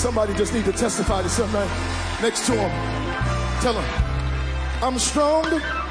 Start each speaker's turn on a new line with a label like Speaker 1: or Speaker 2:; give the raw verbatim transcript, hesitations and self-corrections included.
Speaker 1: Somebody just need to testify to somebody next to him. Tell him, I'm strong